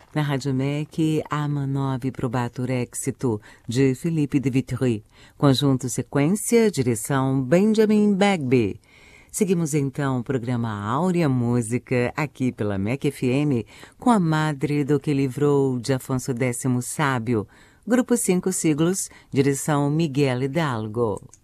Na Rádio MEC, Ama 9 Probatur Éxito, de Philippe de Vitry. Conjunto Sequência, direção Benjamin Bagby. Seguimos então o programa Áurea Música, aqui pela MEC FM, com a madre do que livrou de Afonso X Sábio. Grupo 5 Siglos, direção Miguel Hidalgo.